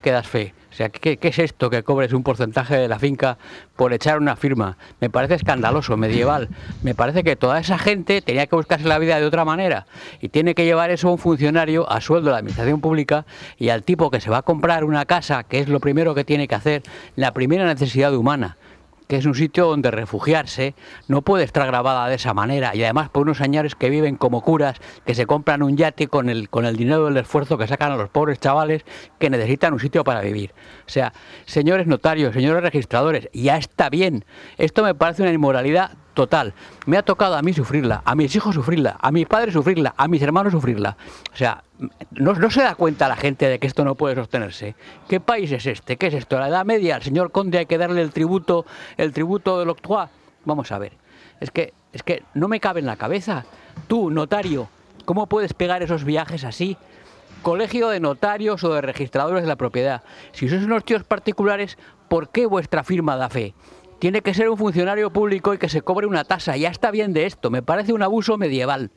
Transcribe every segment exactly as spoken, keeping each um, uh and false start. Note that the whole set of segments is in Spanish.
que das fe. O sea, ¿qué, qué es esto que cobres un porcentaje de la finca por echar una firma? Me parece escandaloso, medieval. Me parece que toda esa gente tenía que buscarse la vida de otra manera y tiene que llevar eso a un funcionario a sueldo de la administración pública y al tipo que se va a comprar una casa, que es lo primero que tiene que hacer, la primera necesidad humana, que es un sitio donde refugiarse, no puede estar grabada de esa manera, y además por unos señores que viven como curas, que se compran un yate con el, con el dinero del esfuerzo que sacan a los pobres chavales que necesitan un sitio para vivir. O sea, señores notarios, señores registradores, ya está bien. Esto me parece una inmoralidad total. Me ha tocado a mí sufrirla, a mis hijos sufrirla, a mis padres sufrirla, a mis hermanos sufrirla. O sea, no, no se da cuenta la gente de que esto no puede sostenerse. ¿Qué país es este? ¿Qué es esto? ¿La Edad Media? ¿Al señor conde hay que darle el tributo, el tributo del octroi? Vamos a ver. Es que, es que no me cabe en la cabeza. Tú, notario, ¿cómo puedes pegar esos viajes así? Colegio de notarios o de registradores de la propiedad. Si sois unos tíos particulares, ¿por qué vuestra firma da fe? Tiene que ser un funcionario público y que se cobre una tasa. Ya está bien de esto. Me parece un abuso medieval.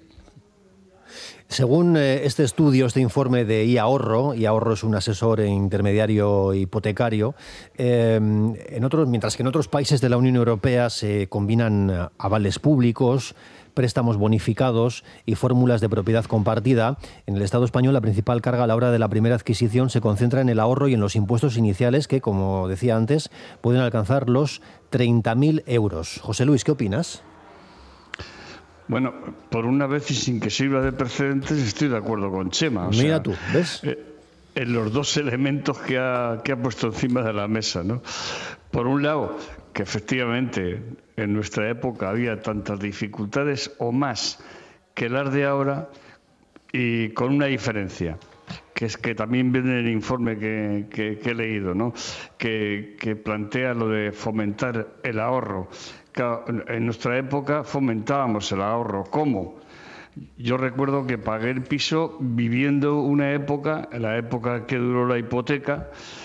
Según eh, este estudio, este informe de iAhorro, iAhorro es un asesor e intermediario hipotecario, eh, en otros, mientras que en otros países de la Unión Europea se combinan avales públicos, préstamos bonificados y fórmulas de propiedad compartida, en el Estado español la principal carga a la hora de la primera adquisición se concentra en el ahorro y en los impuestos iniciales que, como decía antes, pueden alcanzar los treinta mil euros. José Luis, ¿qué opinas? Bueno, por una vez y sin que sirva de precedentes, estoy de acuerdo con Chema. O Mira sea, tú, ¿ves? Eh, en los dos elementos que ha, que ha puesto encima de la mesa, ¿no? Por un lado, que efectivamente en nuestra época había tantas dificultades o más que las de ahora, y con una diferencia, que es que también viene en el informe que, que, que he leído, ¿no? que, que plantea lo de fomentar el ahorro. Claro, en nuestra época fomentábamos el ahorro. ¿Cómo? Yo recuerdo que pagué el piso viviendo una época, en la época que duró la hipoteca,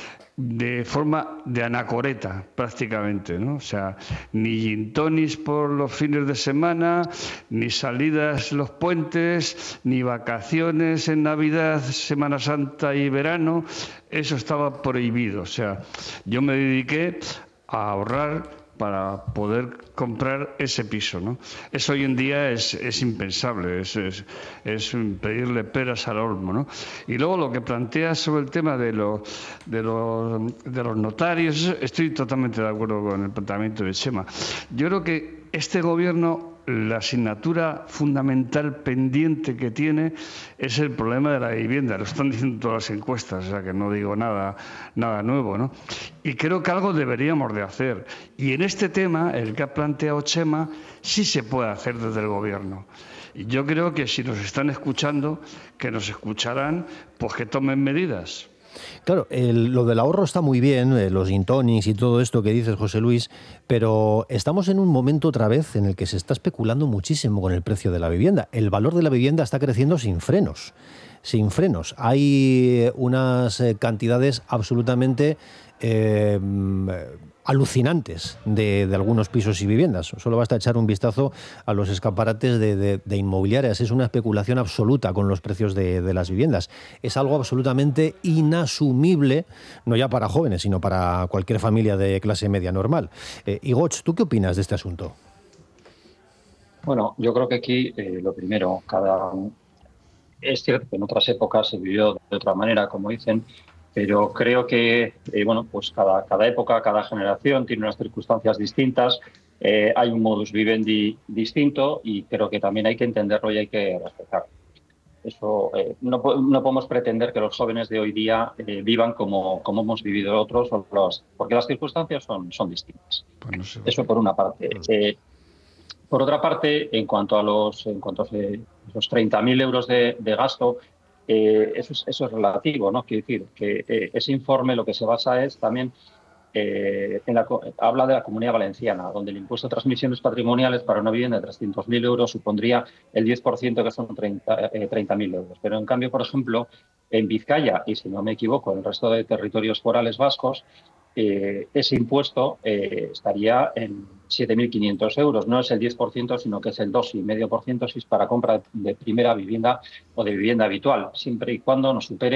de forma de anacoreta prácticamente, ¿no? O sea, ni gin tonics por los fines de semana, ni salidas los puentes, ni vacaciones en Navidad, Semana Santa y verano. Eso estaba prohibido. O sea, yo me dediqué a ahorrar para poder comprar ese piso, ¿no? Eso hoy en día es, es impensable, es, es, es pedirle peras al olmo, ¿no? Y luego lo que planteas sobre el tema de, lo, de, lo, de los notarios, estoy totalmente de acuerdo con el planteamiento de Chema. Yo creo que este gobierno, la asignatura fundamental pendiente que tiene es el problema de la vivienda. Lo están diciendo todas las encuestas, o sea que no digo nada, nada nuevo, ¿no? Y creo que algo deberíamos de hacer. Y en este tema, el que ha planteado Chema, sí se puede hacer desde el gobierno. Y yo creo que si nos están escuchando, que nos escucharán, pues que tomen medidas. Claro, el, lo del ahorro está muy bien, eh, los gin tonics y todo esto que dices, José Luis, pero estamos en un momento otra vez en el que se está especulando muchísimo con el precio de la vivienda. El valor de la vivienda está creciendo sin frenos, sin frenos. Hay unas eh, cantidades absolutamente eh, alucinantes de, de algunos pisos y viviendas. Solo basta echar un vistazo a los escaparates de, de, de inmobiliarias. Es una especulación absoluta con los precios de, de las viviendas. Es algo absolutamente inasumible, no ya para jóvenes, sino para cualquier familia de clase media normal. Eh, Igoch, ¿tú qué opinas de este asunto? Bueno, yo creo que aquí eh, lo primero, cada es cierto que en otras épocas se vivió de otra manera, como dicen, pero creo que eh, bueno, pues cada, cada época, cada generación tiene unas circunstancias distintas, eh, hay un modus vivendi distinto y creo que también hay que entenderlo y hay que respetarlo. Eso, eh, no, no podemos pretender que los jóvenes de hoy día eh, vivan como, como hemos vivido otros, o los, porque las circunstancias son, son distintas. Pues no sé. Eso por una parte. Eh, por otra parte, en cuanto a los, en cuanto a los treinta mil euros de, de gasto, Eh, eso, es, eso es relativo, ¿no? Quiero decir que eh, ese informe lo que se basa es también, eh, en la, habla de la Comunidad Valenciana, donde el impuesto de transmisiones patrimoniales para una vivienda de trescientos mil euros supondría el diez por ciento, que son treinta mil euros. Pero en cambio, por ejemplo, en Vizcaya, y si no me equivoco, en el resto de territorios forales vascos, eh, ese impuesto eh, estaría en siete mil quinientos euros. No es el diez por ciento, sino que es el dos coma cinco por ciento si es para compra de primera vivienda o de vivienda habitual, siempre y cuando no supere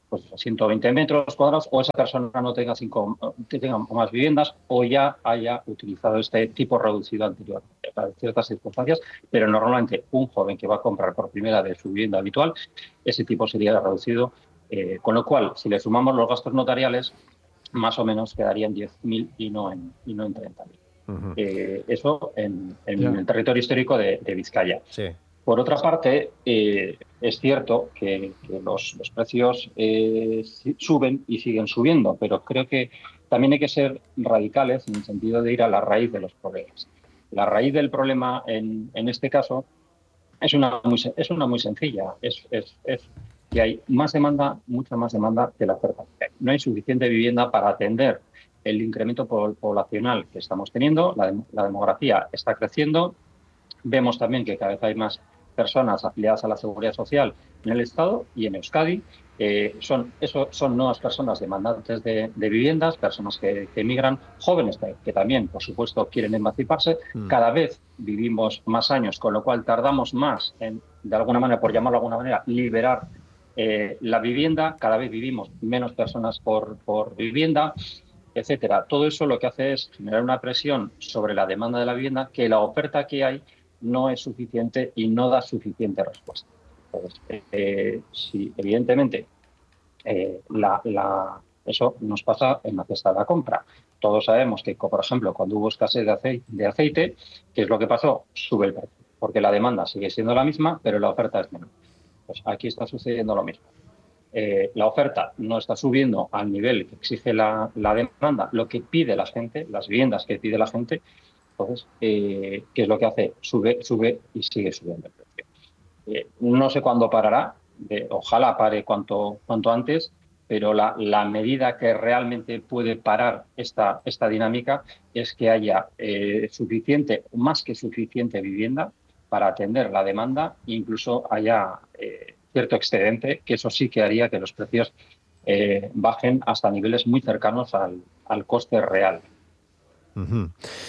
pues ciento veinte metros cuadrados, o esa persona no tenga cinco, tenga más viviendas, o ya haya utilizado este tipo reducido anterior para ciertas circunstancias, pero normalmente un joven que va a comprar por primera vez su vivienda habitual, ese tipo sería reducido, eh, con lo cual, si le sumamos los gastos notariales, más o menos quedarían diez mil y no en, y no en treinta mil. Uh-huh. Eh, eso en, en yeah. el territorio histórico de, de Vizcaya. Sí. Por otra parte, eh, es cierto que, que los, los precios eh, suben y siguen subiendo, pero creo que también hay que ser radicales en el sentido de ir a la raíz de los problemas. La raíz del problema, en, en este caso, es una muy, es una muy sencilla. Es, es, es que hay más demanda, mucha más demanda que la oferta. No hay suficiente vivienda para atender el incremento poblacional que estamos teniendo. La, la demografía está creciendo. Vemos también que cada vez hay más personas afiliadas a la Seguridad Social en el Estado y en Euskadi. Eh, son, eso, son nuevas personas demandantes de, de viviendas, personas que, que emigran, jóvenes que, que también, por supuesto, quieren emanciparse. Mm. Cada vez vivimos más años, con lo cual tardamos más en, de alguna manera, por llamarlo de alguna manera, liberar eh, la vivienda. Cada vez vivimos menos personas por, por vivienda, etcétera. Todo eso lo que hace es generar una presión sobre la demanda de la vivienda, que la oferta que hay no es suficiente y no da suficiente respuesta. Entonces, eh, si evidentemente eh, la, la, eso nos pasa en la cesta de la compra. Todos sabemos que, por ejemplo, cuando hubo escasez de aceite, de aceite, ¿qué es lo que pasó? Sube el precio, porque la demanda sigue siendo la misma, pero la oferta es menor. Pues aquí está sucediendo lo mismo. Eh, la oferta no está subiendo al nivel que exige la, la demanda, lo que pide la gente, las viviendas que pide la gente. Entonces, eh, ¿qué es lo que hace? Sube, sube y sigue subiendo el precio. Eh, no sé cuándo parará, de, ojalá pare cuanto, cuanto antes, pero la, la medida que realmente puede parar esta, esta dinámica es que haya eh, suficiente, más que suficiente vivienda para atender la demanda e incluso haya eh, cierto excedente, que eso sí que haría que los precios eh, bajen hasta niveles muy cercanos al, al coste real. Uh-huh.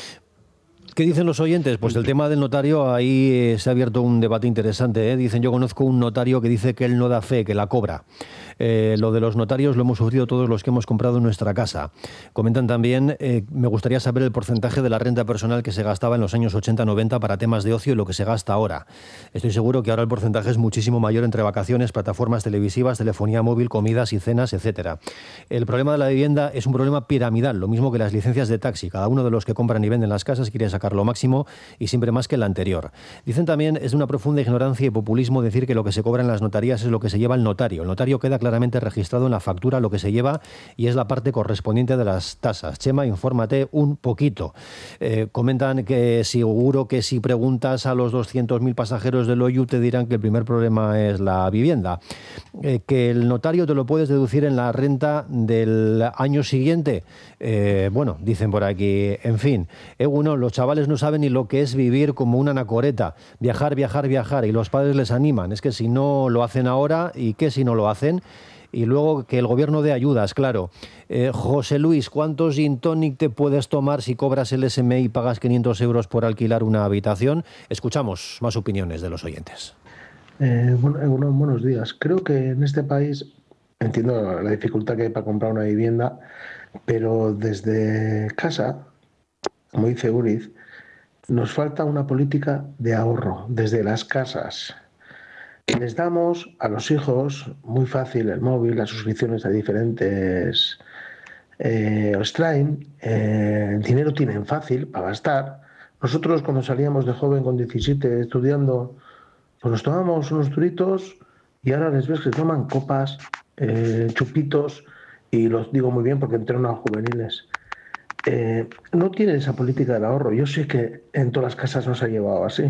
¿Qué dicen los oyentes? Pues el tema del notario, ahí eh, se ha abierto un debate interesante. ¿eh? Dicen, yo conozco un notario que dice que él no da fe, que la cobra. Eh, lo de los notarios lo hemos sufrido todos los que hemos comprado en nuestra casa. Comentan también, eh, me gustaría saber el porcentaje de la renta personal que se gastaba en los años ochenta noventa para temas de ocio y lo que se gasta ahora. Estoy seguro que ahora el porcentaje es muchísimo mayor entre vacaciones, plataformas televisivas, telefonía móvil, comidas y cenas, etcétera. El problema de la vivienda es un problema piramidal, lo mismo que las licencias de taxi. Cada uno de los que compran y venden las casas quiere sacar lo máximo y siempre más que el anterior. Dicen también, es de una profunda ignorancia y populismo decir que lo que se cobra en las notarías es lo que se lleva el notario. El notario queda claramente registrado en la factura lo que se lleva y es la parte correspondiente de las tasas. Chema, infórmate un poquito. Eh, comentan que seguro que si preguntas a los doscientos mil pasajeros del O Y U te dirán que el primer problema es la vivienda. Eh, que el notario te lo puedes deducir en la renta del año siguiente. Eh, bueno, dicen por aquí, en fin, eh, uno, los chavales no saben ni lo que es vivir como una anacoreta, viajar, viajar, viajar, y los padres les animan. Es que si no lo hacen ahora, ¿y qué si no lo hacen? Y luego que el gobierno dé ayudas, claro. Eh, José Luis, ¿cuántos gin tonic te puedes tomar si cobras el S M I y pagas quinientos euros por alquilar una habitación? Escuchamos más opiniones de los oyentes. Eh, bueno, eh, bueno, buenos días. Creo que en este país entiendo la dificultad que hay para comprar una vivienda, pero desde casa, como dice Uriz, nos falta una política de ahorro desde las casas. Les damos a los hijos muy fácil el móvil, las suscripciones a diferentes eh, Stream, eh, el dinero tienen fácil para gastar. Nosotros cuando salíamos de joven con diecisiete estudiando, pues nos tomábamos unos turitos y ahora les ves que toman copas, eh, chupitos, y los digo muy bien porque entreno a juveniles. Eh, no tienen esa política del ahorro. Yo sé que en todas las casas no se ha llevado así,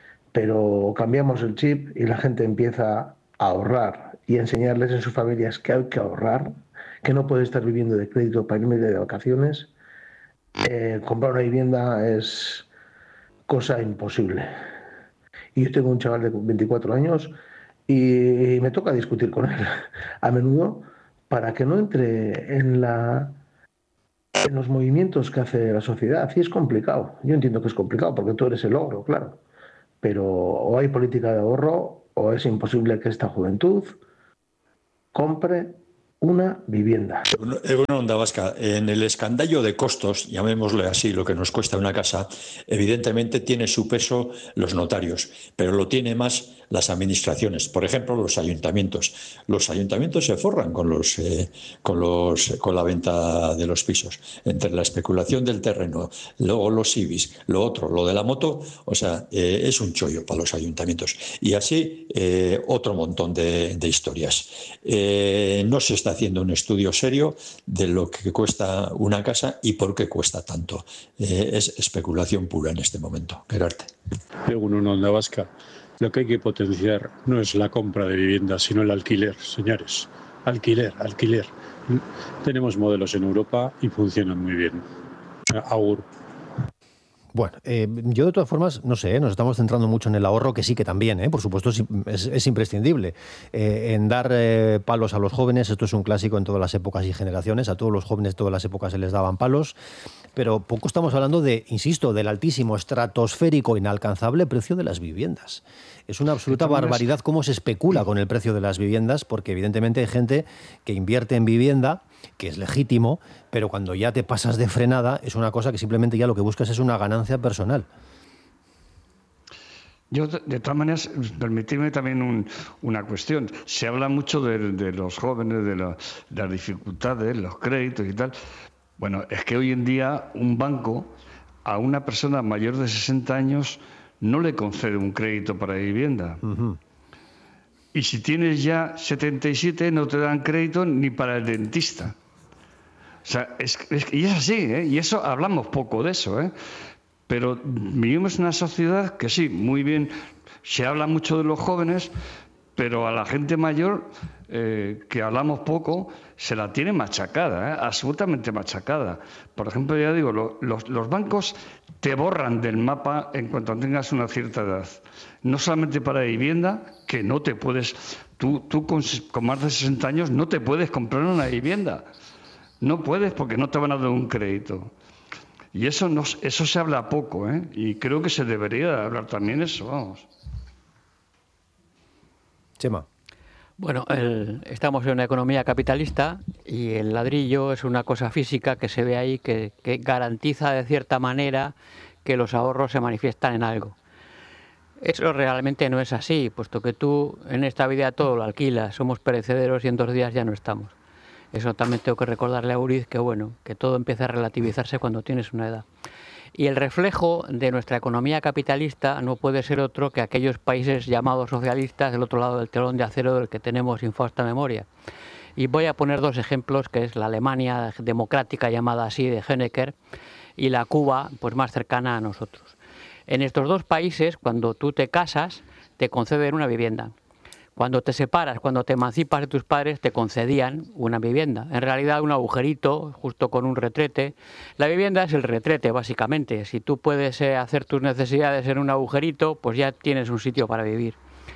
pero cambiamos el chip y la gente empieza a ahorrar y a enseñarles en sus familias que hay que ahorrar, que no puede estar viviendo de crédito para irme de vacaciones. Eh, comprar una vivienda es cosa imposible. Y yo tengo un chaval de veinticuatro años y me toca discutir con él a menudo para que no entre en la en los movimientos que hace la sociedad. Y es complicado. Yo entiendo que es complicado porque tú eres el ogro, claro. Pero o hay política de ahorro o es imposible que esta juventud compre una vivienda. Bueno, Onda Vasca, en el escandallo de costos, llamémosle así, lo que nos cuesta una casa, evidentemente tiene su peso los notarios, pero lo tiene más las administraciones, por ejemplo, los ayuntamientos. Los ayuntamientos se forran con los, eh, con los, con la venta de los pisos, entre la especulación del terreno, luego los IBIs, lo otro, lo de la moto, o sea, eh, es un chollo para los ayuntamientos. Y así eh, otro montón de, de historias. Eh, no se está haciendo un estudio serio de lo que cuesta una casa y por qué cuesta tanto. Eh, es especulación pura en este momento. Gerarte. Según una Onda Vasca, lo que hay que potenciar no es la compra de viviendas, sino el alquiler, señores. Alquiler, alquiler. Tenemos modelos en Europa y funcionan muy bien. Agur. Bueno, eh, yo de todas formas, no sé, ¿eh? Nos estamos centrando mucho en el ahorro, que sí que también, ¿eh? Por supuesto, es, es, es imprescindible. Eh, en dar eh, palos a los jóvenes, esto es un clásico en todas las épocas y generaciones, a todos los jóvenes de todas las épocas se les daban palos, pero poco estamos hablando de, insisto, del altísimo, estratosférico, inalcanzable precio de las viviendas. Es una absoluta barbaridad cómo se especula con el precio de las viviendas, porque evidentemente hay gente que invierte en vivienda, que es legítimo, pero cuando ya te pasas de frenada es una cosa que simplemente ya lo que buscas es una ganancia personal. Yo, de todas maneras, permitidme también un, una cuestión. Se habla mucho de, de los jóvenes, de, la, de las dificultades, los créditos y tal. Bueno, es que hoy en día un banco a una persona mayor de sesenta años no le concede un crédito para vivienda. Uh-huh. Y si tienes ya setenta y siete, no te dan crédito ni para el dentista. O sea, es, es, y es así, ¿eh? Y eso hablamos poco de eso, ¿eh? Pero vivimos en una sociedad que sí, muy bien, se habla mucho de los jóvenes, pero a la gente mayor, eh, que hablamos poco, se la tiene machacada, ¿eh? Absolutamente machacada. Por ejemplo, ya digo, lo, los, los bancos te borran del mapa en cuanto tengas una cierta edad. No solamente para vivienda, que no te puedes, tú, tú con, con más de sesenta años no te puedes comprar una vivienda. No puedes porque no te van a dar un crédito. Y eso, no, eso se habla poco, ¿eh? Y creo que se debería hablar también eso, vamos. Chema. Bueno, el, estamos en una economía capitalista y el ladrillo es una cosa física que se ve ahí que, que garantiza de cierta manera que los ahorros se manifiestan en algo. Eso realmente no es así, puesto que tú en esta vida todo lo alquilas, somos perecederos y en dos días ya no estamos. Eso también tengo que recordarle a Uriz que bueno, que todo empieza a relativizarse cuando tienes una edad. Y el reflejo de nuestra economía capitalista no puede ser otro que aquellos países llamados socialistas del otro lado del telón de acero del que tenemos infausta memoria. Y voy a poner dos ejemplos, que es la Alemania democrática llamada así de Honecker y la Cuba pues más cercana a nosotros. En estos dos países, cuando tú te casas, te conceden una vivienda. Cuando te separas, cuando te emancipas de tus padres, te concedían una vivienda. En realidad, un agujerito, justo con un retrete. La vivienda es el retrete, básicamente. Si tú puedes eh, hacer tus necesidades en un agujerito, pues ya tienes un sitio para vivir.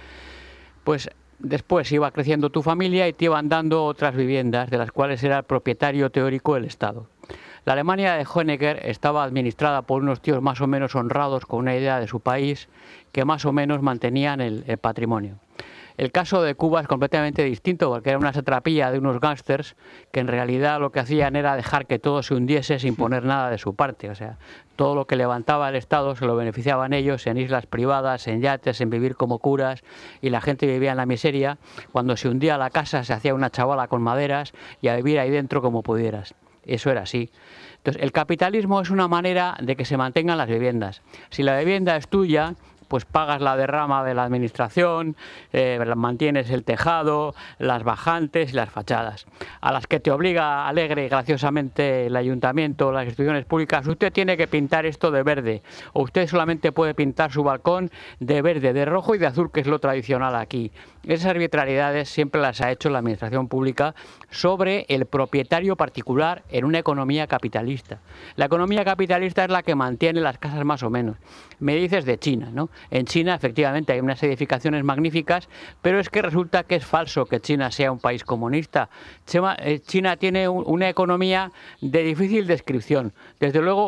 Pues después iba creciendo tu familia y te iban dando otras viviendas, de las cuales era el propietario teórico el Estado. La Alemania de Honecker estaba administrada por unos tíos más o menos honrados con una idea de su país, que más o menos mantenían el, el patrimonio. El caso de Cuba es completamente distinto porque era una satrapía de unos gángsters que en realidad lo que hacían era dejar que todo se hundiese sin poner nada de su parte. O sea, todo lo que levantaba el Estado se lo beneficiaban ellos en islas privadas, en yates, en vivir como curas, y la gente vivía en la miseria. Cuando se hundía la casa se hacía una chavala con maderas y a vivir ahí dentro como pudieras. Eso era así. Entonces, el capitalismo es una manera de que se mantengan las viviendas. Si la vivienda es tuya, pues pagas la derrama de la administración, eh, mantienes el tejado, las bajantes y las fachadas, a las que te obliga alegre y graciosamente el ayuntamiento, las instituciones públicas. Usted tiene que pintar esto de verde, o usted solamente puede pintar su balcón de verde, de rojo y de azul, que es lo tradicional aquí. Esas arbitrariedades siempre las ha hecho la administración pública sobre el propietario particular en una economía capitalista. La economía capitalista es la que mantiene las casas más o menos. Me dices de China, ¿no? En China, efectivamente, hay unas edificaciones magníficas, pero es que resulta que es falso que China sea un país comunista. China tiene una economía de difícil descripción. Desde luego,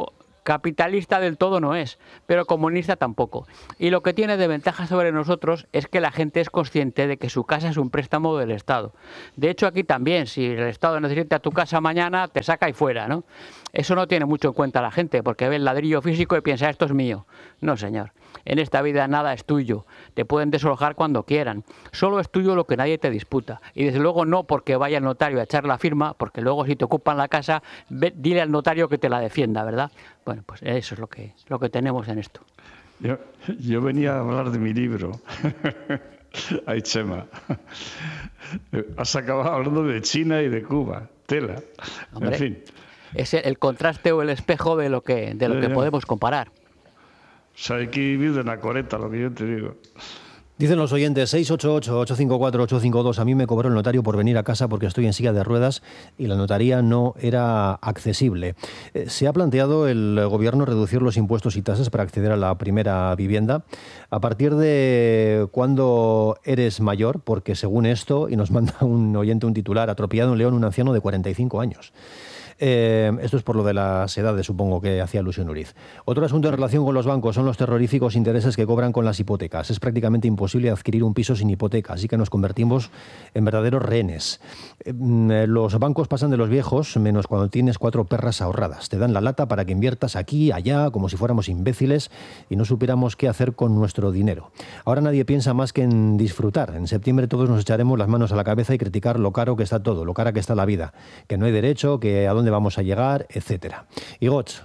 Capitalista del todo no es, pero comunista tampoco. Y lo que tiene de ventaja sobre nosotros es que la gente es consciente de que su casa es un préstamo del Estado. De hecho, aquí también, si el Estado necesita tu casa mañana, te saca y fuera, ¿no? Eso no tiene mucho en cuenta la gente, porque ve el ladrillo físico y piensa, esto es mío. No, señor. En esta vida nada es tuyo. Te pueden desalojar cuando quieran. Solo es tuyo lo que nadie te disputa. Y desde luego no porque vaya el notario a echar la firma, porque luego si te ocupan la casa, ve, dile al notario que te la defienda, ¿verdad? Bueno, pues eso es lo que, lo que tenemos en esto. Yo, yo venía a hablar de mi libro. Ay, Chema. Has acabado hablando de China y de Cuba. Tela. Hombre, en fin. Es el, el contraste o el espejo de lo que, de lo que podemos comparar. O sea, hay que vivir de anacoreta, lo que yo te digo. Dicen los oyentes, seis ocho ocho, ocho cinco cuatro, ocho cinco dos, a mí me cobró el notario por venir a casa porque estoy en silla de ruedas y la notaría no era accesible. Eh, ¿Se ha planteado el gobierno reducir los impuestos y tasas para acceder a la primera vivienda? ¿A partir de cuándo eres mayor? Porque según esto, y nos manda un oyente un titular, atropellado en León un anciano de cuarenta y cinco años. Eh, esto es por lo de las edades, supongo que hacía alusión Uriz. Otro asunto en relación con los bancos son los terroríficos intereses que cobran con las hipotecas. Es prácticamente imposible adquirir un piso sin hipoteca, así que nos convertimos en verdaderos rehenes. Eh, los bancos pasan de los viejos, menos cuando tienes cuatro perras ahorradas. Te dan la lata para que inviertas aquí, allá, como si fuéramos imbéciles y no supiéramos qué hacer con nuestro dinero. Ahora nadie piensa más que en disfrutar. En septiembre todos nos echaremos las manos a la cabeza y criticar lo caro que está todo, lo cara que está la vida, que no hay derecho, que a dónde vamos a llegar, etcétera. Igoch.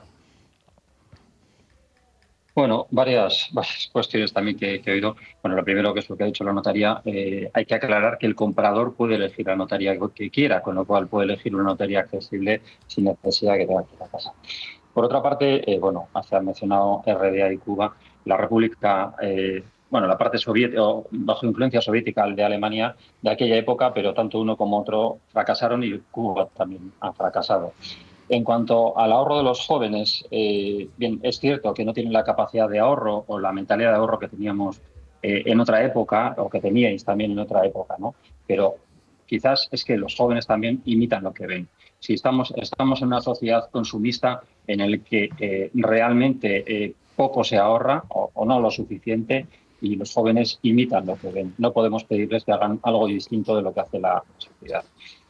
Bueno, varias, varias cuestiones también que, que he oído. Bueno, lo primero, que es lo que ha dicho la notaría, eh, hay que aclarar que el comprador puede elegir la notaría que quiera, con lo cual puede elegir una notaría accesible sin necesidad de que tenga que ir a casa. Por otra parte, eh, bueno, se ha mencionado R D A y Cuba. La República, eh, bueno, la parte soviética, bajo influencia soviética de Alemania de aquella época, pero tanto uno como otro fracasaron y Cuba también ha fracasado. En cuanto al ahorro de los jóvenes, eh, bien, es cierto que no tienen la capacidad de ahorro o la mentalidad de ahorro que teníamos eh, en otra época, o que teníais también en otra época, ¿no? Pero quizás es que los jóvenes también imitan lo que ven. Si estamos, estamos en una sociedad consumista en la que eh, realmente eh, poco se ahorra o, o no lo suficiente, y los jóvenes imitan lo que ven. No podemos pedirles que hagan algo distinto de lo que hace la sociedad.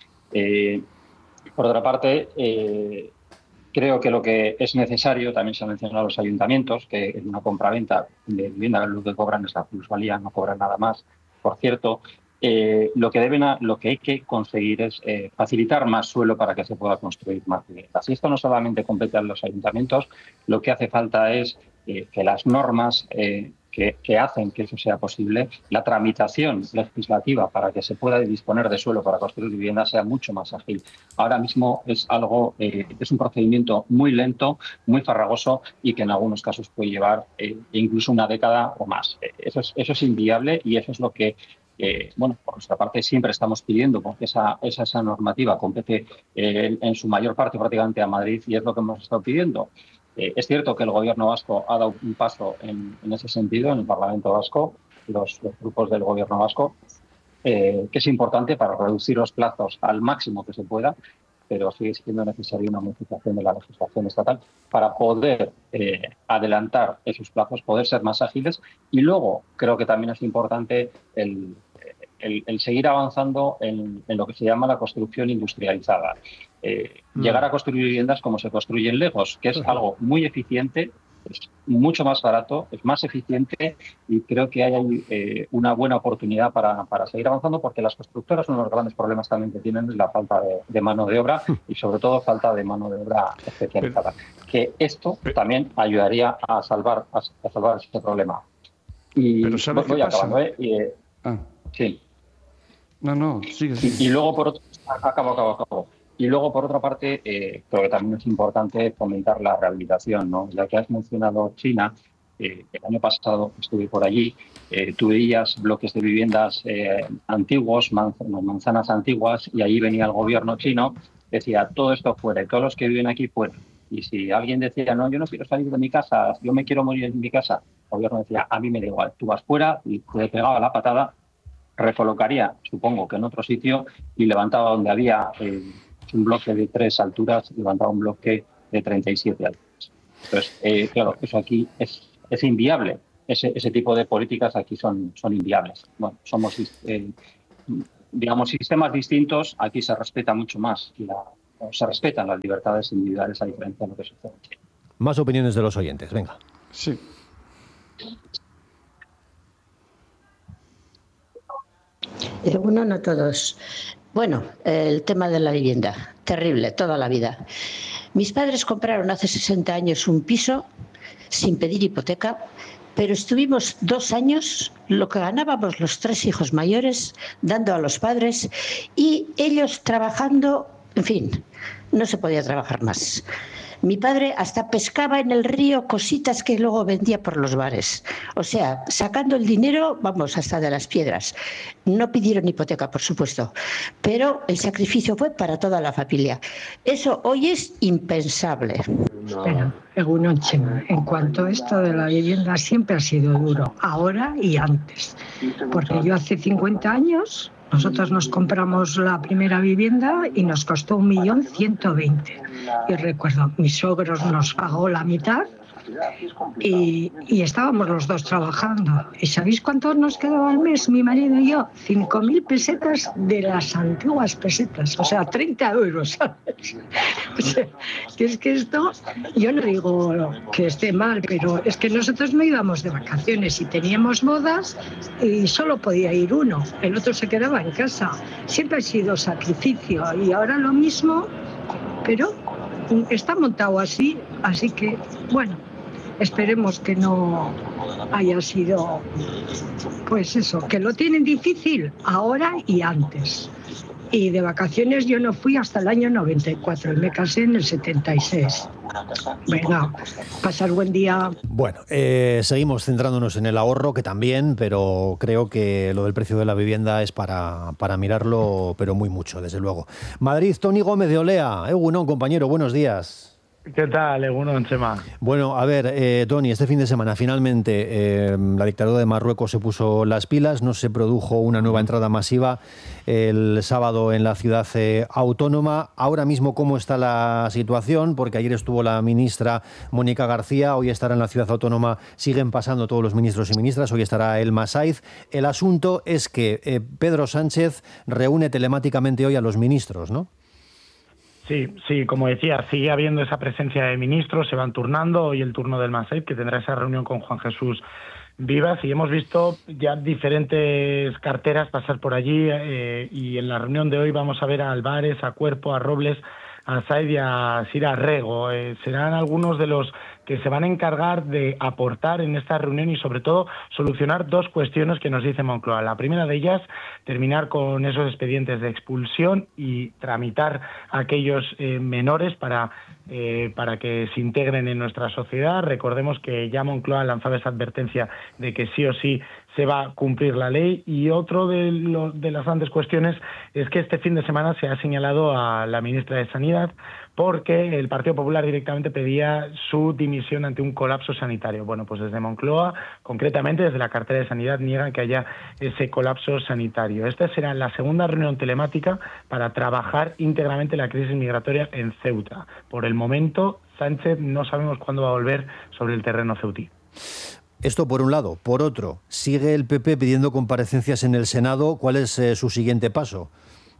Eh, Por otra parte, eh, creo que lo que es necesario, también se ha mencionado a los ayuntamientos, que en una compraventa de vivienda lo que cobran es la plusvalía, no cobran nada más. Por cierto, eh, lo que deben, a, lo que hay que conseguir es eh, facilitar más suelo para que se pueda construir más viviendas. Y esto no solamente compete a los ayuntamientos, lo que hace falta es eh, que las normas eh, Que, que hacen que eso sea posible, la tramitación legislativa para que se pueda disponer de suelo para construir viviendas sea mucho más ágil. Ahora mismo es algo, eh, es un procedimiento muy lento, muy farragoso y que en algunos casos puede llevar eh, incluso una década o más. Eh, eso, es, eso es inviable y eso es lo que, eh, bueno, por nuestra parte siempre estamos pidiendo, porque esa, esa, esa normativa compete eh, en su mayor parte prácticamente a Madrid y es lo que hemos estado pidiendo. Eh, es cierto que el Gobierno vasco ha dado un paso en, en ese sentido, en el Parlamento vasco, los, los grupos del Gobierno vasco, eh, que es importante para reducir los plazos al máximo que se pueda, pero sigue siendo necesaria una modificación de la legislación estatal para poder eh, adelantar esos plazos, poder ser más ágiles. Y luego creo que también es importante el, el, el seguir avanzando en, en lo que se llama la construcción industrializada. Eh, mm. Llegar a construir viviendas como se construyen Legos, que es uh-huh. algo muy eficiente, es mucho más barato, es más eficiente y creo que hay eh, una buena oportunidad para, para seguir avanzando, porque las constructoras, uno de los grandes problemas también que tienen es la falta de, de mano de obra y sobre todo falta de mano de obra especializada. Que esto también ayudaría a salvar, a, a salvar este problema. Y Pero ¿sabes voy qué acabando, pasa? ¿eh? Y, eh, ah. Sí. No, no, sigue. sigue. Y, y luego por otro, acabo, acabo, acabo. Y luego, por otra parte, eh, creo que también es importante fomentar la rehabilitación, ¿no? Ya que has mencionado China, eh, el año pasado estuve por allí, eh, tú veías bloques de viviendas eh, antiguos, manz- manzanas antiguas, y allí venía el gobierno chino, decía, todo esto fuera, y todos los que viven aquí fuera. Y si alguien decía, no, yo no quiero salir de mi casa, yo me quiero morir en mi casa, el gobierno decía, a mí me da igual, tú vas fuera, y te pegaba la patada, recolocaría, supongo que en otro sitio, y levantaba donde había... Eh, un bloque de tres alturas, levantaba un bloque de treinta y siete alturas. Entonces, eh, claro, eso aquí es, es inviable. Ese, ese tipo de políticas aquí son, son inviables. Bueno, somos, eh, digamos, sistemas distintos. Aquí se respeta mucho más, la, se respetan las libertades individuales a diferencia de lo que sucede. Más opiniones de los oyentes, venga. Sí. Eh, uno, no todos. Bueno, el tema de la vivienda, terrible, toda la vida. Mis padres compraron hace sesenta años un piso sin pedir hipoteca, pero estuvimos dos años, lo que ganábamos los tres hijos mayores, dando a los padres y ellos trabajando, en fin, no se podía trabajar más. Mi padre hasta pescaba en el río cositas que luego vendía por los bares. O sea, sacando el dinero, vamos, hasta de las piedras. No pidieron hipoteca, por supuesto, pero el sacrificio fue para toda la familia. Eso hoy es impensable. Bueno, en cuanto a esto de la vivienda, siempre ha sido duro, ahora y antes. Porque yo hace cincuenta años, nosotros nos compramos la primera vivienda y nos costó un millón ciento veinte. Y recuerdo, mis suegros nos pagó la mitad y, y estábamos los dos trabajando. ¿Y sabéis cuánto nos quedaba al mes, mi marido y yo? Cinco mil pesetas de las antiguas pesetas, o sea, treinta euros, ¿sabes? O sea, que es que esto, yo no digo que esté mal, pero es que nosotros no íbamos de vacaciones y teníamos bodas y solo podía ir uno, el otro se quedaba en casa. Siempre ha sido sacrificio y ahora lo mismo, pero está montado así, así que, bueno, esperemos que no haya sido, pues eso, que lo tienen difícil ahora y antes. Y de vacaciones yo no fui hasta el año noventa y cuatro, me casé en el setenta y seis. Venga, pasar buen día. Bueno, eh, seguimos centrándonos en el ahorro, que también, pero creo que lo del precio de la vivienda es para, para mirarlo, pero muy mucho, desde luego. Madrid, Tony Gómez de Olea. Egunon, compañero, buenos días. ¿Qué tal, Egunon, Chema? Bueno, a ver, eh, Tony, este fin de semana finalmente eh, la dictadura de Marruecos se puso las pilas, no se produjo una nueva entrada masiva el sábado en la ciudad eh, autónoma. Ahora mismo, ¿cómo está la situación? Porque ayer estuvo la ministra Mónica García, hoy estará en la ciudad autónoma, siguen pasando todos los ministros y ministras, hoy estará Elma Saiz. El asunto es que eh, Pedro Sánchez reúne telemáticamente hoy a los ministros, ¿no? Sí, sí, como decía, sigue habiendo esa presencia de ministros, se van turnando, hoy el turno del Masip, que tendrá esa reunión con Juan Jesús Vivas, y hemos visto ya diferentes carteras pasar por allí, eh, y en la reunión de hoy vamos a ver a Álvarez, a Cuerpo, a Robles, a Said y a Sira Rego. Eh, serán algunos de los que se van a encargar de aportar en esta reunión y, sobre todo, solucionar dos cuestiones que nos dice Moncloa. La primera de ellas, terminar con esos expedientes de expulsión y tramitar a aquellos eh, menores para, eh, para que se integren en nuestra sociedad. Recordemos que ya Moncloa lanzaba esa advertencia de que sí o sí se va a cumplir la ley. Y otro de, lo, de las grandes cuestiones es que este fin de semana se ha señalado a la ministra de Sanidad porque el Partido Popular directamente pedía su dimisión ante un colapso sanitario. Bueno, pues desde Moncloa, concretamente desde la cartera de Sanidad, niegan que haya ese colapso sanitario. Esta será la segunda reunión telemática para trabajar íntegramente la crisis migratoria en Ceuta. Por el momento, Sánchez no sabemos cuándo va a volver sobre el terreno ceutí. Esto por un lado. Por otro, sigue el P P pidiendo comparecencias en el Senado. ¿Cuál es eh, su siguiente paso?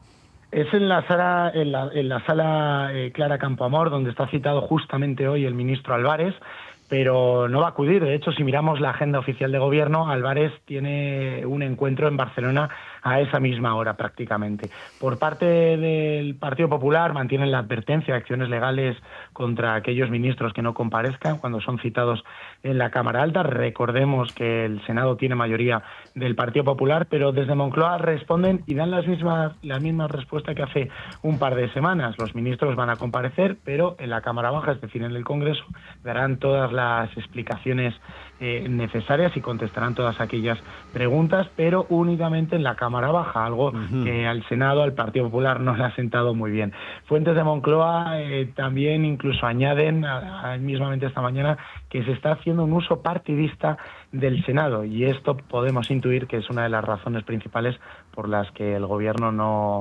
Es en la sala, en la, en la sala eh, Clara Campoamor, donde está citado justamente hoy el ministro Álvarez, pero no va a acudir. De hecho, si miramos la agenda oficial de gobierno, Álvarez tiene un encuentro en Barcelona a esa misma hora prácticamente. Por parte del Partido Popular mantienen la advertencia de acciones legales contra aquellos ministros que no comparezcan cuando son citados en la Cámara Alta. Recordemos que el Senado tiene mayoría del Partido Popular, pero desde Moncloa responden y dan las mismas, la misma respuesta que hace un par de semanas. Los ministros van a comparecer, pero en la Cámara Baja, es decir, en el Congreso, darán todas las explicaciones eh, necesarias y contestarán todas aquellas preguntas, pero únicamente en la Cámara Baja, algo uh-huh. que al Senado, al Partido Popular, no le ha sentado muy bien. Fuentes de Moncloa eh, también incluso añaden, a, a, mismamente esta mañana, que se está haciendo un uso partidista del Senado, y esto podemos intuir que es una de las razones principales por las que el Gobierno no,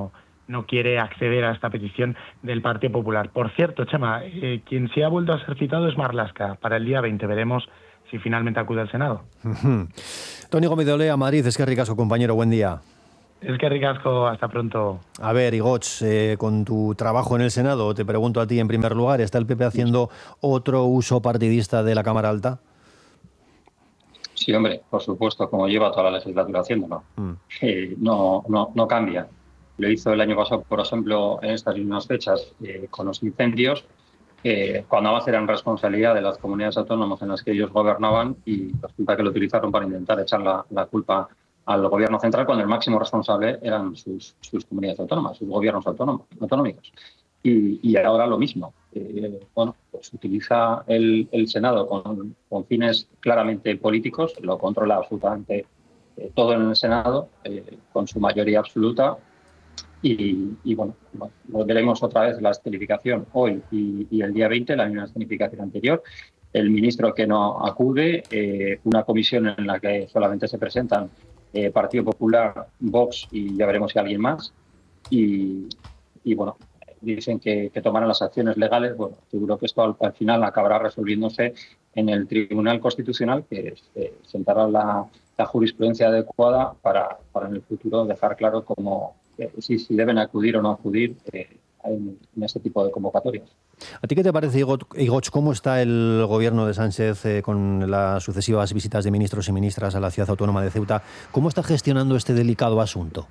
no quiere acceder a esta petición del Partido Popular. Por cierto, Chema, eh, quien sí ha vuelto a ser citado es Marlaska para el día veinte. Veremos si finalmente acude al Senado. Uh-huh. Toni Gómez de Olea, Madrid. Es que ricasco, compañero. Buen día. Es que ricasco. Hasta pronto. A ver, Igoch, eh, con tu trabajo en el Senado, te pregunto a ti en primer lugar, ¿está el P P haciendo otro uso partidista de la Cámara Alta? Sí, hombre, por supuesto, como lleva toda la legislatura haciéndolo. Mm. Eh, no, no, no cambia. Lo hizo el año pasado, por ejemplo, en estas mismas fechas, eh, con los incendios, eh, cuando además eran responsabilidad de las comunidades autónomas en las que ellos gobernaban, y resulta que lo utilizaron para intentar echar la, la culpa al gobierno central, cuando el máximo responsable eran sus, sus comunidades autónomas, sus gobiernos autónomos, autonómicos. Y, y ahora lo mismo. Eh, bueno, pues utiliza el, el Senado con, con fines claramente políticos, lo controla absolutamente eh, todo en el Senado, eh, con su mayoría absoluta. Y, y bueno, bueno, veremos otra vez la escenificación hoy y, y el día veinte, la misma escenificación anterior. El ministro que no acude, eh, una comisión en la que solamente se presentan eh, Partido Popular, Vox y ya veremos si alguien más. Y, y bueno, dicen que, que tomarán las acciones legales. Bueno, seguro que esto al, al final acabará resolviéndose en el Tribunal Constitucional, que eh, sentará la, la jurisprudencia adecuada para, para en el futuro dejar claro cómo eh, si, si deben acudir o no acudir eh, en, en este tipo de convocatorias. ¿A ti qué te parece, Igoch, cómo está el gobierno de Sánchez eh, con las sucesivas visitas de ministros y ministras a la ciudad autónoma de Ceuta? ¿Cómo está gestionando este delicado asunto?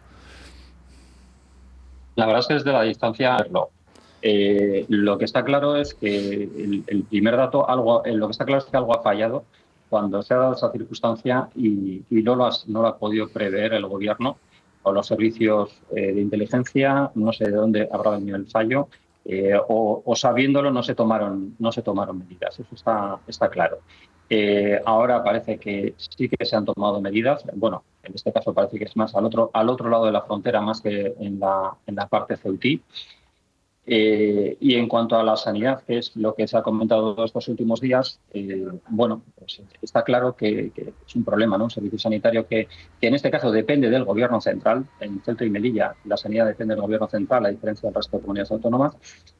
La verdad es que desde la distancia verlo. Eh, lo que está claro es que el, el primer dato, algo, eh, lo que está claro es que algo ha fallado cuando se ha dado esa circunstancia y, y no, lo has, no lo ha podido prever el gobierno o los servicios eh, de inteligencia. No sé de dónde habrá venido el fallo, eh, o, o sabiéndolo no se tomaron, no se tomaron medidas. Eso está, está claro. Eh, ahora parece que sí que se han tomado medidas. Bueno, en este caso parece que es más al otro, al otro lado de la frontera, más que en la, en la parte ceutí. Eh, y en cuanto a la sanidad, que es lo que se ha comentado estos últimos días, eh, bueno, pues está claro que, que es un problema, ¿no? Un servicio sanitario que, que en este caso depende del gobierno central. En Ceuta y Melilla la sanidad depende del gobierno central, a diferencia del resto de comunidades autónomas,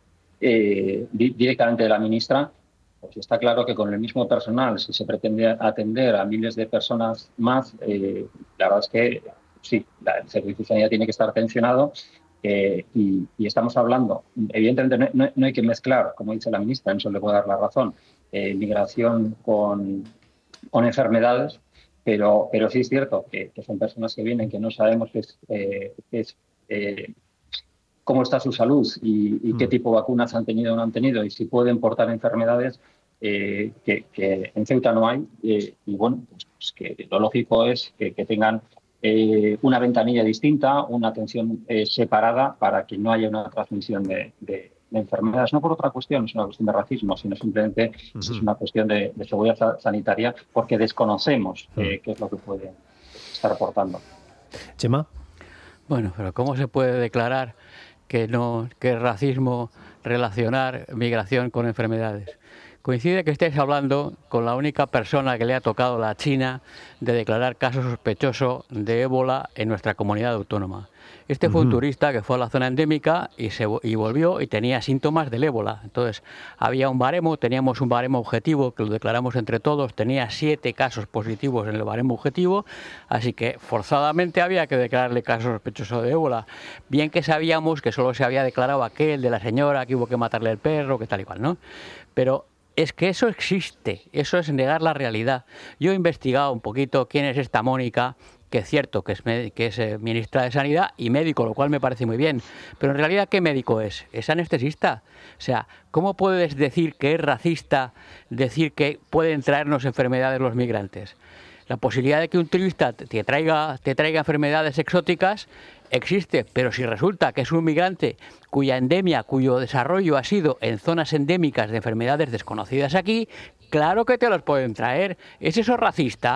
eh, di- directamente de la ministra. Pues está claro que con el mismo personal, si se pretende atender a miles de personas más, eh, la verdad es que sí, la, el servicio de sanidad tiene que estar tensionado. Eh, y, y estamos hablando, evidentemente no, no hay que mezclar, como dice la ministra, en eso le puedo dar la razón, eh, migración con, con enfermedades, pero, pero sí es cierto que, que son personas que vienen que no sabemos qué es, eh, qué es eh, cómo está su salud y, y qué tipo de vacunas han tenido o no han tenido y si pueden portar enfermedades eh, que, que en Ceuta no hay. Eh, y bueno, pues, pues que lo lógico es que, que tengan Eh, una ventanilla distinta, una atención eh, separada para que no haya una transmisión de, de, de enfermedades, no por otra cuestión, es una cuestión de racismo, sino simplemente uh-huh. es una cuestión de, de seguridad sanitaria porque desconocemos eh, uh-huh. qué es lo que puede estar aportando. Chema. Bueno, pero ¿cómo se puede declarar que no que es racismo relacionar migración con enfermedades? Coincide que estéis hablando con la única persona que le ha tocado la China de declarar caso sospechoso de ébola en nuestra comunidad autónoma. Este uh-huh. fue un turista que fue a la zona endémica y, se, y volvió y tenía síntomas del ébola. Entonces, había un baremo, teníamos un baremo objetivo que lo declaramos entre todos, tenía siete casos positivos en el baremo objetivo, así que forzadamente había que declararle caso sospechoso de ébola. Bien que sabíamos que solo se había declarado aquel de la señora, que hubo que matarle el perro, que tal y cual, ¿no? Pero es que eso existe, eso es negar la realidad. Yo he investigado un poquito quién es esta Mónica, que es cierto que es, que es eh, ministra de Sanidad y médico, lo cual me parece muy bien. Pero en realidad, ¿qué médico es? Es anestesista. O sea, ¿cómo puedes decir que es racista, decir que pueden traernos enfermedades los migrantes? La posibilidad de que un turista te traiga, te traiga enfermedades exóticas existe, pero si resulta que es un migrante cuya endemia, cuyo desarrollo ha sido en zonas endémicas de enfermedades desconocidas aquí, claro que te los pueden traer. ¿Es eso racista?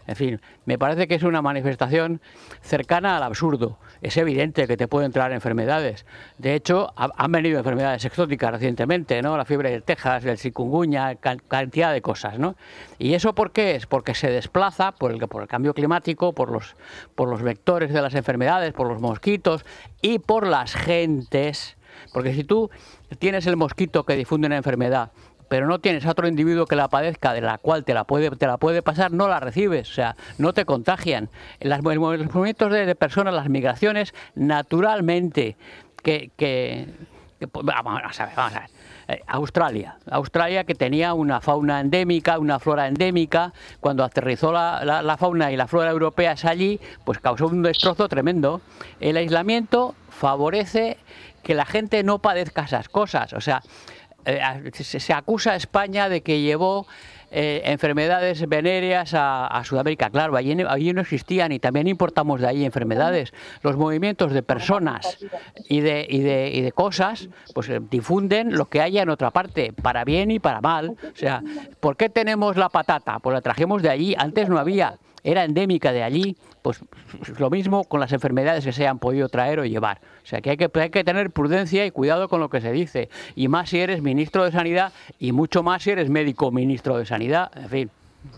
En fin, me parece que es una manifestación cercana al absurdo. Es evidente que te pueden traer enfermedades. De hecho, ha, han venido enfermedades exóticas recientemente, ¿no? La fiebre de Texas, el chikungunya, can, cantidad de cosas, ¿no? ¿Y eso por qué es? Porque se desplaza por el, por el cambio climático, por los, por los vectores de las enfermedades, por los mosquitos y por las gentes. Porque si tú tienes el mosquito que difunde una enfermedad, pero no tienes a otro individuo que la padezca, de la cual te la puede, te la puede pasar, no la recibes, o sea, no te contagian. Las, los movimientos de, de personas, las migraciones, naturalmente, que... que, que vamos a ver, vamos a ver. Eh, Australia, Australia que tenía una fauna endémica, una flora endémica, cuando aterrizó la, la, la fauna y la flora europeas allí, pues causó un destrozo tremendo. El aislamiento favorece que la gente no padezca esas cosas, o sea, Eh, se, se acusa a España de que llevó eh, enfermedades venéreas a, a Sudamérica. Claro, allí, allí no existían y también importamos de allí enfermedades. Los movimientos de personas y de, y de, y de cosas pues eh, difunden lo que haya en otra parte, para bien y para mal. O sea, ¿por qué tenemos la patata? Pues la trajimos de allí, antes no había. Era endémica de allí, pues lo mismo con las enfermedades que se hayan podido traer o llevar. O sea que hay que, hay que tener prudencia y cuidado con lo que se dice. Y más si eres ministro de Sanidad y mucho más si eres médico ministro de Sanidad, en fin.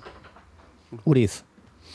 Uriz.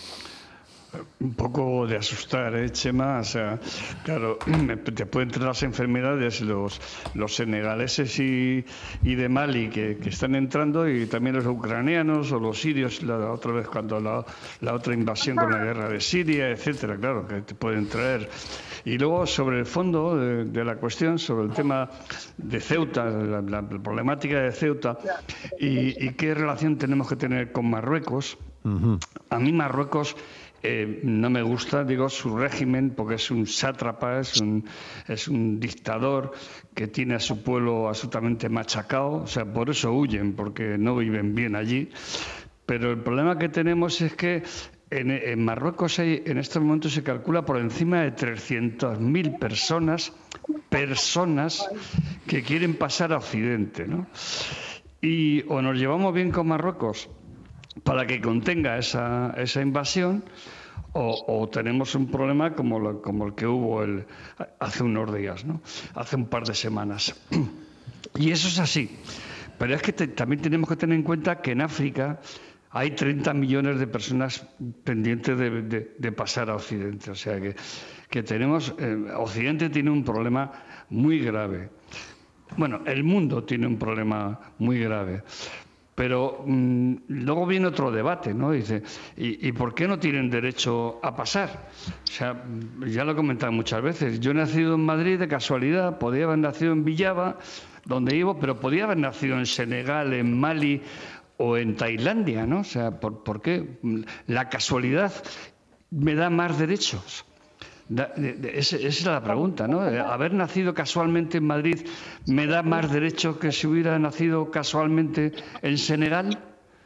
Un poco de asustar, ¿eh, Chema? O sea, claro, te pueden traer las enfermedades los, los senegaleses y, y de Mali que, que están entrando, y también los ucranianos o los sirios, la otra vez cuando la, la otra invasión con la guerra de Siria, etcétera, claro, que te pueden traer. Y luego, sobre el fondo de, de la cuestión, sobre el tema de Ceuta, la, la problemática de Ceuta y, y qué relación tenemos que tener con Marruecos. Uh-huh. A mí Marruecos Eh, no me gusta, digo, su régimen, porque es un sátrapa, es un, es un dictador que tiene a su pueblo absolutamente machacado, o sea, por eso huyen, porque no viven bien allí. Pero el problema que tenemos es que en, en Marruecos hay, en estos momentos se calcula por encima de trescientas mil personas, personas que quieren pasar a Occidente, ¿no? Y o nos llevamos bien con Marruecos para que contenga esa, esa invasión, o, o tenemos un problema como, lo, como el que hubo el, hace unos días, ¿no? Hace un par de semanas. Y eso es así. Pero es que te, también tenemos que tener en cuenta que en África hay treinta millones de personas pendientes de, de, de pasar a Occidente. O sea que, que tenemos, eh, Occidente tiene un problema muy grave. Bueno, el mundo tiene un problema muy grave. Pero mmm, luego viene otro debate, ¿no? Dice, ¿y, ¿y por qué no tienen derecho a pasar? O sea, ya lo he comentado muchas veces. Yo he nacido en Madrid de casualidad, podía haber nacido en Villava, donde vivo, pero podía haber nacido en Senegal, en Mali o en Tailandia, ¿no? O sea, ¿por, por qué? La casualidad me da más derechos. Esa es la pregunta, ¿no? Haber nacido casualmente en Madrid me da más derecho que si hubiera nacido casualmente en Senegal.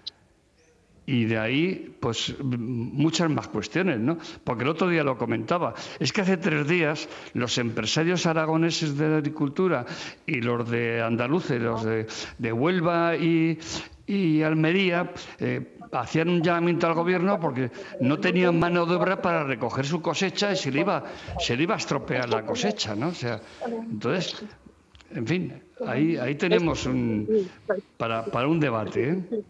Y de ahí, pues, muchas más cuestiones, ¿no? Porque el otro día lo comentaba. Es que hace tres días los empresarios aragoneses de la agricultura y los de andaluces, los de, de Huelva y, y Almería, eh, hacían un llamamiento al gobierno porque no tenían mano de obra para recoger su cosecha y se le iba, se le iba a estropear la cosecha, ¿no? O sea, entonces, en fin, ahí, ahí tenemos un, para, para un debate, ¿eh?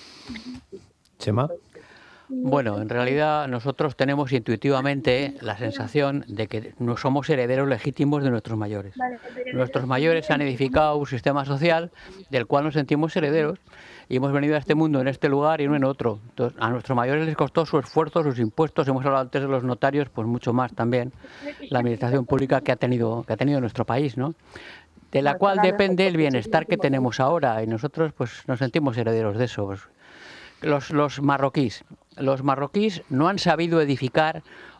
Chema. Bueno, en realidad nosotros tenemos intuitivamente la sensación de que no somos herederos legítimos de nuestros mayores. Nuestros mayores han edificado un sistema social del cual nos sentimos herederos y hemos venido a este mundo en este lugar y no en otro. Entonces, a nuestros mayores les costó su esfuerzo, sus impuestos. Hemos hablado antes de los notarios, pues mucho más también la administración pública que ha tenido, que ha tenido nuestro país, ¿no? De la cual depende el bienestar que tenemos ahora y nosotros pues nos sentimos herederos de eso. Los, los marroquíes. Los marroquíes no han sabido edificar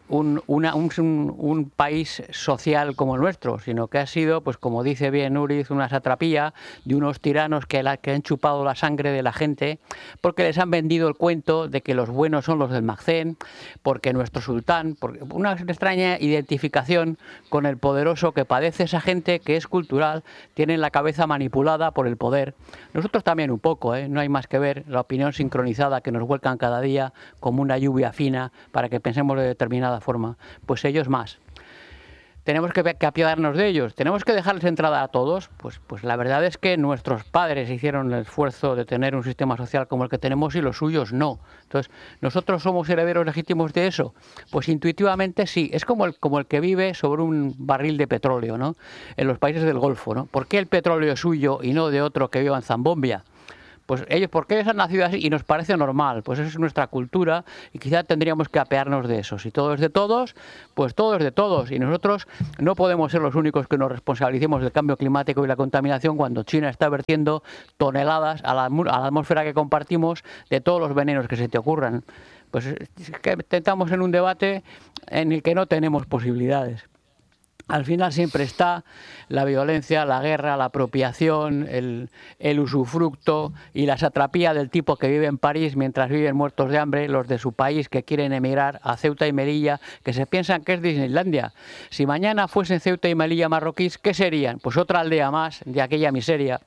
un, una, un, un país social como el nuestro, sino que ha sido, pues como dice bien Uriz, una satrapía de unos tiranos que, la, que han chupado la sangre de la gente, porque les han vendido el cuento de que los buenos son los del Magcén, porque nuestro sultán, porque una extraña identificación con el poderoso que padece esa gente que es cultural, tienen la cabeza manipulada por el poder. Nosotros también un poco, ¿eh? No hay más que ver la opinión sincronizada que nos vuelcan cada día como una lluvia fina para que pensemos de determinada forma. Pues ellos más. Tenemos que, que apiadarnos de ellos, tenemos que dejarles entrada a todos. Pues, pues la verdad es que nuestros padres hicieron el esfuerzo de tener un sistema social como el que tenemos y los suyos no. Entonces, ¿nosotros somos herederos legítimos de eso? Pues intuitivamente sí. Es como el, como el que vive sobre un barril de petróleo, ¿no? En los países del Golfo, ¿no? ¿Por qué el petróleo es suyo y no de otro que viva en Zambomba? Pues ellos, ¿por qué ellos han nacido así? Y nos parece normal, pues esa es nuestra cultura y quizá tendríamos que apearnos de eso. Si todo es de todos, pues todo es de todos y nosotros no podemos ser los únicos que nos responsabilicemos del cambio climático y la contaminación cuando China está vertiendo toneladas a la, a la atmósfera que compartimos de todos los venenos que se te ocurran. Pues es que estamos en un debate en el que no tenemos posibilidades. Al final siempre está la violencia, la guerra, la apropiación, el, el usufructo y la satrapía del tipo que vive en París mientras viven muertos de hambre, los de su país que quieren emigrar a Ceuta y Melilla, que se piensan que es Disneylandia. Si mañana fuesen Ceuta y Melilla marroquíes, ¿qué serían? Pues otra aldea más de aquella miseria.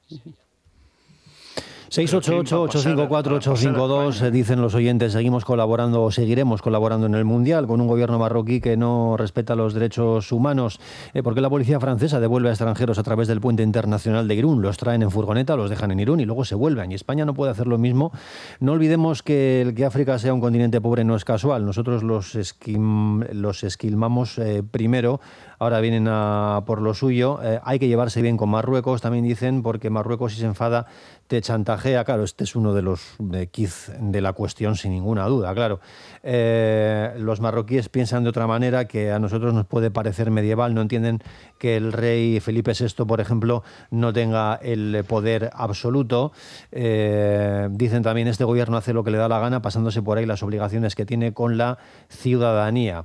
seis ocho ocho, ocho cinco cuatro, ocho cinco dos, dicen los oyentes, seguimos colaborando o seguiremos colaborando en el Mundial con un gobierno marroquí que no respeta los derechos humanos. Eh, ¿Por qué la policía francesa devuelve a extranjeros a través del puente internacional de Irún? Los traen en furgoneta, los dejan en Irún y luego se vuelven. Y España no puede hacer lo mismo. No olvidemos que el que África sea un continente pobre no es casual. Nosotros los, esquim, los esquilmamos eh, primero, ahora vienen a por lo suyo. Eh, hay que llevarse bien con Marruecos, también dicen, porque Marruecos si se enfada te chantajea. Claro, este es uno de los de quiz de la cuestión sin ninguna duda, claro. Eh, los marroquíes piensan de otra manera que a nosotros nos puede parecer medieval, no entienden que el rey Felipe sexto, por ejemplo, no tenga el poder absoluto. Eh, dicen también este gobierno hace lo que le da la gana, pasándose por ahí las obligaciones que tiene con la ciudadanía.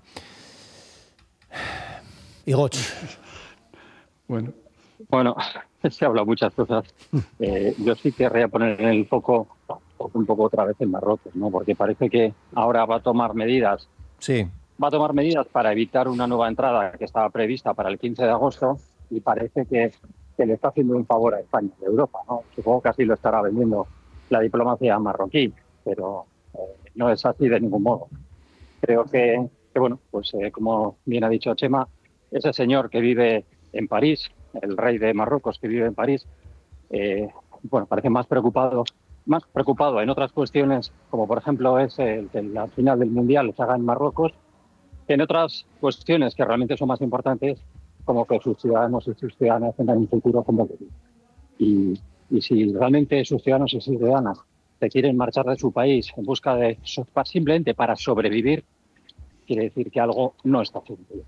Igoch. Bueno. Bueno, se habla muchas cosas. Eh, yo sí querría poner en el foco un poco otra vez en Marruecos, ¿no? Porque parece que ahora va a tomar medidas. Sí. Va a tomar medidas para evitar una nueva entrada que estaba prevista para el quince de agosto y parece que, que le está haciendo un favor a España de Europa, ¿no? Supongo que así lo estará vendiendo la diplomacia marroquí, pero eh, no es así de ningún modo. Creo que, que bueno, pues eh, como bien ha dicho Chema, ese señor que vive en París, el rey de Marruecos que vive en París, eh, bueno, parece más preocupado, más preocupado en otras cuestiones, como por ejemplo es el que la final del Mundial se haga en Marruecos, que en otras cuestiones que realmente son más importantes, como que sus ciudadanos y sus ciudadanas tengan un futuro como que y, y si realmente sus ciudadanos y sus ciudadanas se quieren marchar de su país en busca de simplemente para sobrevivir, quiere decir que algo no está haciendo bien.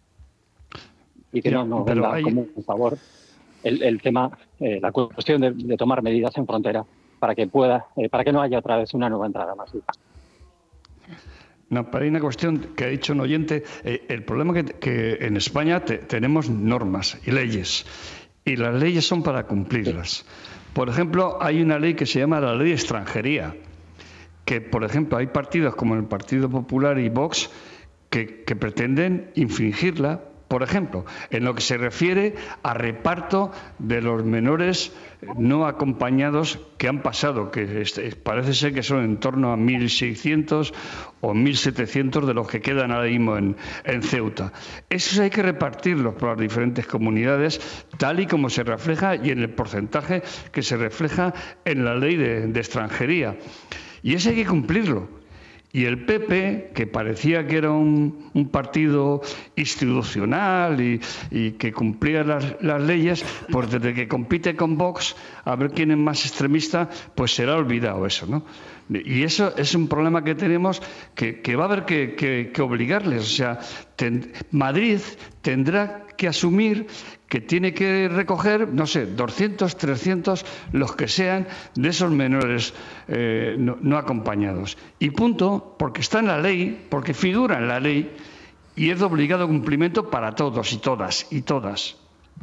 Y que no nos venga hay... como un favor el, el tema, eh, la cuestión de, de tomar medidas en frontera para que pueda, eh, para que no haya otra vez una nueva entrada masiva. No, pero hay una cuestión que ha dicho un oyente. Eh, el problema que, que en España te, tenemos normas y leyes, y las leyes son para cumplirlas. Por ejemplo, hay una ley que se llama la Ley de Extranjería, que, por ejemplo, hay partidos como el Partido Popular y Vox que, que pretenden infringirla. Por ejemplo, en lo que se refiere a reparto de los menores no acompañados que han pasado, que parece ser que son en torno a mil seiscientos o mil setecientos de los que quedan ahora mismo en, en Ceuta. Esos hay que repartirlos por las diferentes comunidades, tal y como se refleja y en el porcentaje que se refleja en la ley de, de extranjería. Y ese hay que cumplirlo. Y el P P, que parecía que era un, un partido institucional y, y que cumplía las, las leyes, pues desde que compite con Vox, a ver quién es más extremista, pues será olvidado eso, ¿no? Y eso es un problema que tenemos que, que va a haber que, que, que obligarles. O sea, ten, Madrid tendrá que asumir que tiene que recoger, no sé, doscientos, trescientos, los que sean, de esos menores eh, no, no acompañados. Y punto, porque está en la ley, porque figura en la ley, y es de obligado cumplimiento para todos y todas y todas.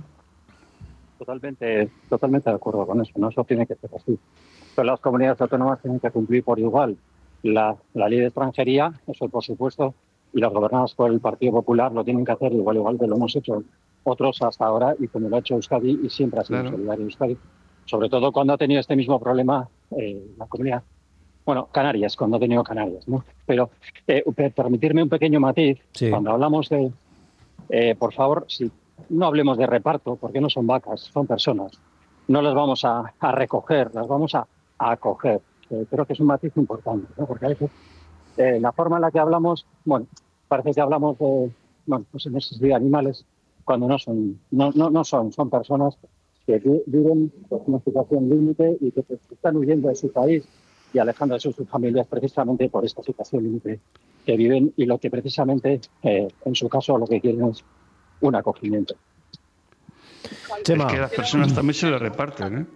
Totalmente, totalmente de acuerdo con eso, ¿no? Eso tiene que ser así. Pero las comunidades autónomas tienen que cumplir por igual la, la ley de extranjería, eso por supuesto, y las gobernadas por el Partido Popular lo tienen que hacer igual, igual que lo hemos hecho otros hasta ahora y como lo ha hecho Euskadi y siempre ha sido claro. solidario Euskadi. Sobre todo cuando ha tenido este mismo problema eh, la comunidad, bueno, Canarias, cuando ha tenido Canarias, ¿no? Pero eh, permitirme un pequeño matiz, sí. Cuando hablamos de, eh, por favor, si no hablemos de reparto, porque no son vacas, son personas. No las vamos a, a recoger, las vamos a, a acoger. Eh, creo que es un matiz importante, ¿no? Porque a veces eh, la forma en la que hablamos, bueno, parece que hablamos de, bueno, pues en ese de animales, cuando no son, no, no, no son, son personas que viven en una situación límite y que están huyendo de su país y alejando de sus familias precisamente por esta situación límite que viven y lo que precisamente, eh, en su caso, lo que quieren es un acogimiento. Chema. Es que a las personas también se les reparten, ¿eh?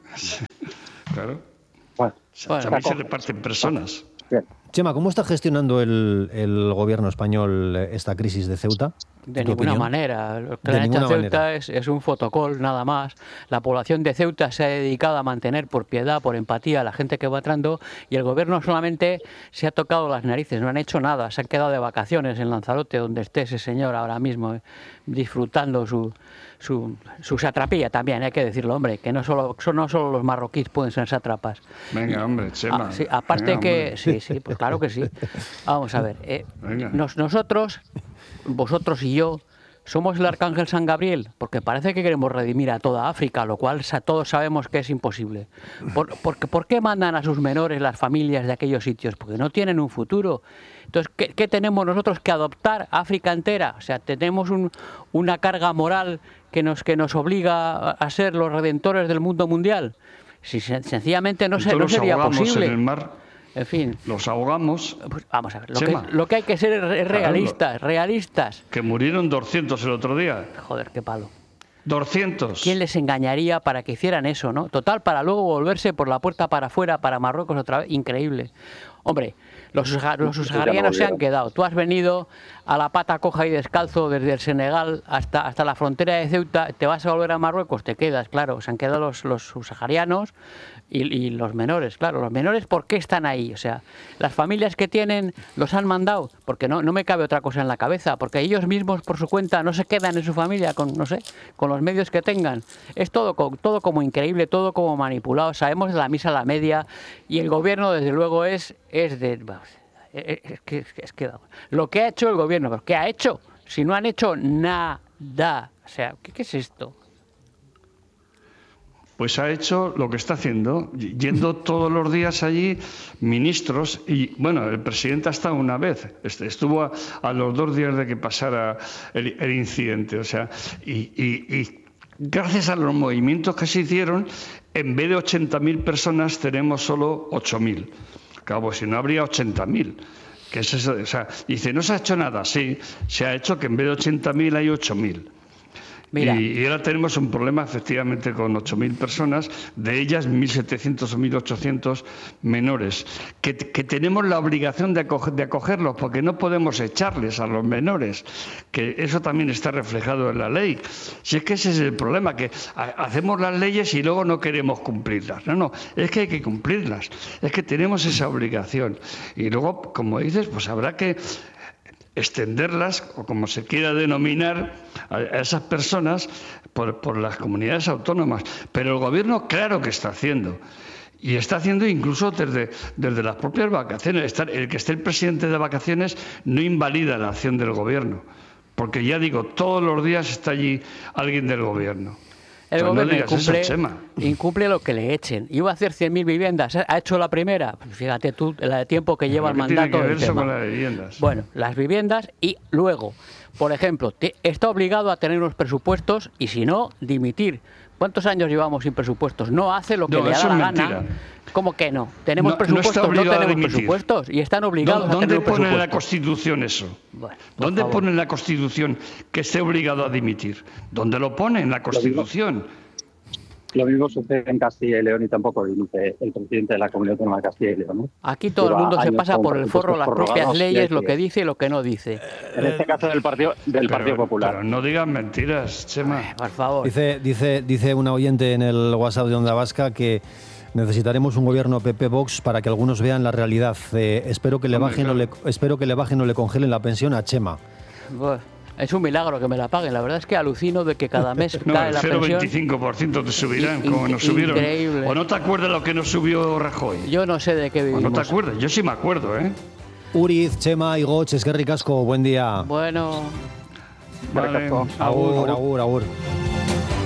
Claro. Bueno, bueno, también se reparten personas. Bien. Chema, ¿cómo está gestionando el, el gobierno español esta crisis de Ceuta? De ninguna opinión? manera. Lo que le han hecho a Ceuta es, es un fotocall, nada más. La población de Ceuta se ha dedicado a mantener por piedad, por empatía a la gente que va entrando y el gobierno solamente se ha tocado las narices, no han hecho nada. Se han quedado de vacaciones en Lanzarote, donde esté ese señor ahora mismo, eh, disfrutando su, su, su satrapía también, hay que decirlo, hombre, que no solo, no solo los marroquíes pueden ser sátrapas. Venga, hombre, Chema. Ah, sí, aparte Venga, que... hombre. Sí, sí, pues claro que sí. Vamos a ver. Eh, nos, nosotros, vosotros y yo, somos el arcángel San Gabriel, porque parece que queremos redimir a toda África, lo cual todos sabemos que es imposible. ¿Por, por, ¿Por qué mandan a sus menores las familias de aquellos sitios? Porque no tienen un futuro. Entonces, ¿qué, qué tenemos nosotros que adoptar África entera? O sea, tenemos un, una carga moral que nos, que nos obliga a ser los redentores del mundo mundial. Si sencillamente no, se, no sería posible. En el mar. En fin. Los ahogamos. Pues vamos a ver, lo que, lo que hay que ser es realistas, realistas. Que murieron doscientos el otro día. Joder, qué palo. doscientos. ¿Quién les engañaría para que hicieran eso, no? Total, para luego volverse por la puerta para afuera, para Marruecos otra vez. Increíble. Hombre, los, los subsaharianos se han quedado. Tú has venido a la pata coja y descalzo desde el Senegal hasta, hasta la frontera de Ceuta. ¿Te vas a volver a Marruecos? Te quedas, claro. Se han quedado los, los subsaharianos y, y los menores, claro. Los menores, ¿por qué están ahí? O sea, las familias que tienen los han mandado, porque no, no me cabe otra cosa en la cabeza, porque ellos mismos por su cuenta no se quedan en su familia con, no sé, con los medios que tengan. Es todo, todo como increíble, todo como manipulado. Sabemos de la misa a la media y el gobierno, desde luego, es, es de... Es que, es que lo que ha hecho el gobierno, ¿pero qué ha hecho? Si no han hecho nada. O sea, ¿qué, qué es esto? Pues ha hecho lo que está haciendo, yendo todos los días allí ministros y, bueno, el presidente ha estado una vez, estuvo a, a los dos días de que pasara el, el incidente, o sea, y, y, y gracias a los movimientos que se hicieron, en vez de ochenta mil personas tenemos solo ocho mil. Claro, pues si no habría ochenta mil. Que es eso, o sea, dice, no se ha hecho nada, sí, se ha hecho que en vez de ochenta mil hay ocho mil. Mira. Y, y ahora tenemos un problema efectivamente con ocho mil personas, de ellas mil setecientos o mil ochocientos menores, que, que tenemos la obligación de, acoger, de acogerlos porque no podemos echarles a los menores, que eso también está reflejado en la ley. Si es que ese es el problema, que ha, hacemos las leyes y luego no queremos cumplirlas. No, no, es que hay que cumplirlas, es que tenemos esa obligación. Y luego, como dices, pues habrá que extenderlas, o como se quiera denominar, a esas personas por, por las comunidades autónomas. Pero el gobierno, claro que está haciendo. Y está haciendo incluso desde, desde las propias vacaciones. El que esté el presidente de vacaciones no invalida la acción del gobierno. Porque ya digo, todos los días está allí alguien del gobierno. El pues gobierno no incumple, eso, incumple lo que le echen. Iba a hacer cien mil viviendas. ¿Ha hecho la primera? Pues fíjate tú, la de tiempo que lleva el mandato. Tiene que ver del eso tema. con las viviendas. Bueno, las viviendas y luego, por ejemplo, te, está obligado a tener unos presupuestos y si no, dimitir. ¿Cuántos años llevamos sin presupuestos? No hace lo que no, le da la es gana. Mentira. ¿Cómo que no? Tenemos no, presupuestos, no, no tenemos presupuestos y están obligados ¿Dónde a tener presupuestos? ¿Dónde pone en la Constitución eso? Bueno, ¿Dónde favor. pone en la Constitución que esté obligado a dimitir? ¿Dónde lo pone en la Constitución? Lo mismo sucede en Castilla y León y tampoco dice el presidente de la Comunidad Autónoma de Castilla y León, ¿no? Aquí todo Lleva el mundo se pasa por el forro las propias leyes, lo que dice y lo que no dice. En este caso del Partido del pero, Partido Popular. Pero no digan mentiras, Chema. Ay, por favor. Dice, dice, dice una oyente en el WhatsApp de Onda Vasca que necesitaremos un gobierno P P Vox para que algunos vean la realidad. Eh, espero que le Hombre, bajen claro. o le, espero que le bajen o le congelen la pensión a Chema. Buah, es un milagro que me la paguen. La verdad es que alucino de que cada mes No, cae el la cero coma pensión. veinticinco por ciento te subirán, In- como nos subieron. increíble. ¿O no te acuerdas lo que nos subió Rajoy? Yo no sé de qué ¿O vivimos. no te acuerdas? Yo sí me acuerdo, ¿eh? Uriz, Chema y Goch, es que ricasco, buen día. Bueno, Vale, Agur, agur, agur.